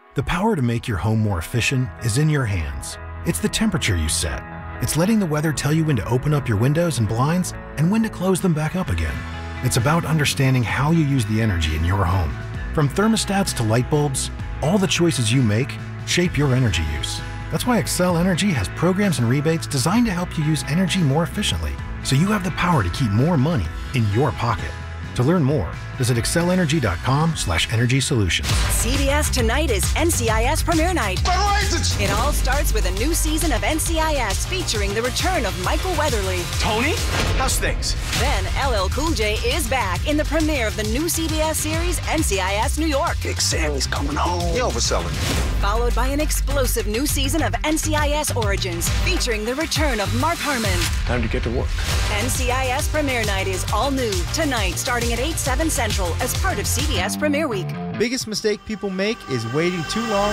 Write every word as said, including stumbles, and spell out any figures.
The power to make your home more efficient is in your hands. It's the temperature you set. It's letting the weather tell you when to open up your windows and blinds and when to close them back up again. It's about understanding how you use the energy in your home. From thermostats to light bulbs, all the choices you make shape your energy use. That's why Excel Energy has programs and rebates designed to help you use energy more efficiently, so you have the power to keep more money in your pocket. To learn more, visit excel energy dot com slash energy solutions. C B S Tonight is N C I S Premiere Night. It all starts with a new season of N C I S featuring the return of Michael Weatherly. Tony, how's things? Then L L Cool J is back in the premiere of the new C B S series N C I S New York. Big Sammy's coming home. You overselling. Followed by an explosive new season of N C I S Origins featuring the return of Mark Harmon. Time to get to work. N C I S Premiere Night is all new tonight starting at eight, seven Central as part of C B S Premiere Week. Biggest mistake people make is waiting too long